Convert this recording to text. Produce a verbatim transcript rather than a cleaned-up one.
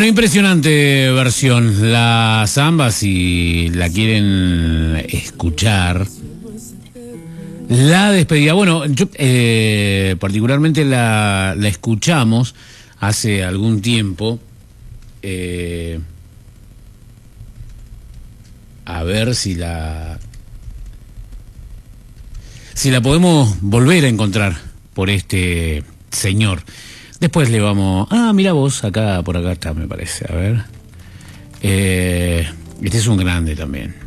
Bueno, impresionante versión. La samba, si la quieren escuchar. La despedida. Bueno, yo eh, particularmente la, la escuchamos hace algún tiempo. Eh, a ver si la... Si la podemos volver a encontrar por este señor. Después le vamos... Ah, mira vos, acá, por acá está, me parece. A ver. Eh, este es un grande también.